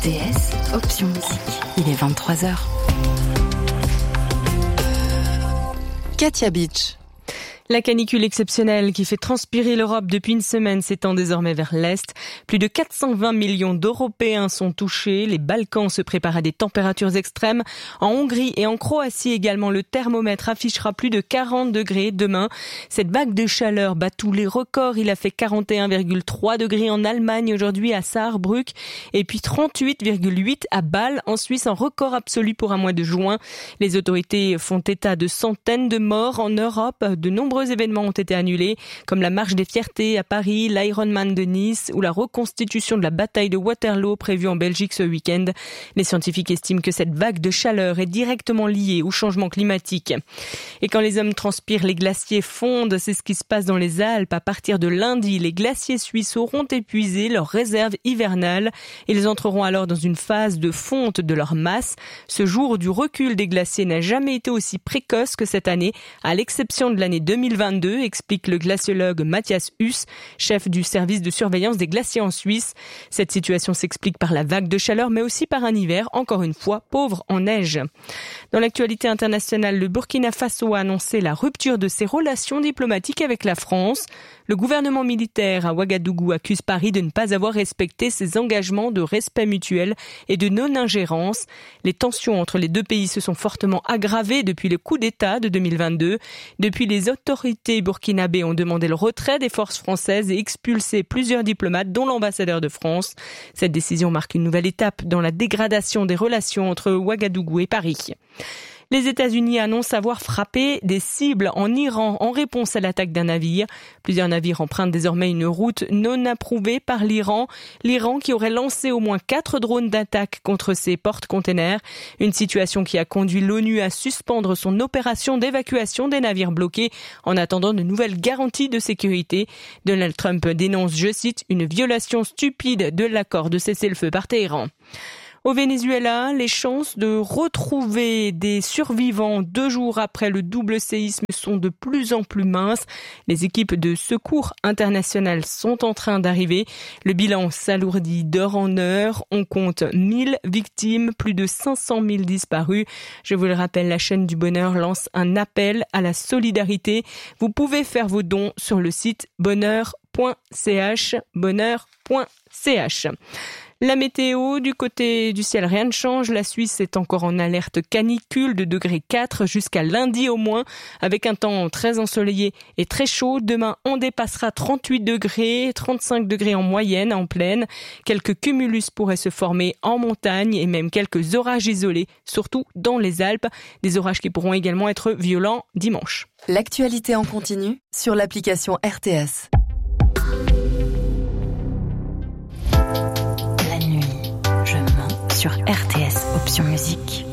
RTS, option musique. Il est 23h. Katia Beach. La canicule exceptionnelle qui fait transpirer l'Europe depuis une semaine s'étend désormais vers l'Est. Plus de 420 millions d'Européens sont touchés. Les Balkans se préparent à des températures extrêmes. En Hongrie et en Croatie également, le thermomètre affichera plus de 40 degrés demain. Cette vague de chaleur bat tous les records. Il a fait 41,3 degrés en Allemagne aujourd'hui à Saarbrück et puis 38,8 à Bâle en Suisse, un record absolu pour un mois de juin. Les autorités font état de centaines de morts en Europe. De nombreux événements ont été annulés, comme la marche des fiertés à Paris, l'Ironman de Nice ou la reconstitution de la bataille de Waterloo prévue en Belgique ce week-end. Les scientifiques estiment que cette vague de chaleur est directement liée au changement climatique. Et quand les hommes transpirent, les glaciers fondent. C'est ce qui se passe dans les Alpes. À partir de lundi, les glaciers suisses auront épuisé leurs réserves hivernales. Ils entreront alors dans une phase de fonte de leur masse. Ce jour du recul des glaciers n'a jamais été aussi précoce que cette année, à l'exception de l'année 2022, explique le glaciologue Matthias Huss, chef du service de surveillance des glaciers en Suisse. Cette situation s'explique par la vague de chaleur, mais aussi par un hiver, encore une fois, pauvre en neige. Dans l'actualité internationale, le Burkina Faso a annoncé la rupture de ses relations diplomatiques avec la France. Le gouvernement militaire à Ouagadougou accuse Paris de ne pas avoir respecté ses engagements de respect mutuel et de non-ingérence. Les tensions entre les deux pays se sont fortement aggravées depuis le coup d'État de 2022. Depuis, les autorités burkinabées ont demandé le retrait des forces françaises et expulsé plusieurs diplomates, dont l'ambassadeur de France. Cette décision marque une nouvelle étape dans la dégradation des relations entre Ouagadougou et Paris. Les États-Unis annoncent avoir frappé des cibles en Iran en réponse à l'attaque d'un navire. Plusieurs navires empruntent désormais une route non approuvée par l'Iran. L'Iran qui aurait lancé au moins 4 drones d'attaque contre ses porte-containers. Une situation qui a conduit l'ONU à suspendre son opération d'évacuation des navires bloqués en attendant de nouvelles garanties de sécurité. Donald Trump dénonce, je cite, une violation stupide de l'accord de cessez-le-feu par Téhéran. Au Venezuela, les chances de retrouver des survivants 2 jours après le double séisme sont de plus en plus minces. Les équipes de secours internationales sont en train d'arriver. Le bilan s'alourdit d'heure en heure. On compte 1000 victimes, plus de 500 000 disparus. Je vous le rappelle, la chaîne du bonheur lance un appel à la solidarité. Vous pouvez faire vos dons sur le site bonheur.ch, bonheur.ch. La météo, du côté du ciel, rien ne change. La Suisse est encore en alerte canicule de degré 4 jusqu'à lundi au moins, avec un temps très ensoleillé et très chaud. Demain, on dépassera 38 degrés, 35 degrés en moyenne, en plaine. Quelques cumulus pourraient se former en montagne et même quelques orages isolés, surtout dans les Alpes. Des orages qui pourront également être violents dimanche. L'actualité en continu sur l'application RTS. Sur RTS, option musique.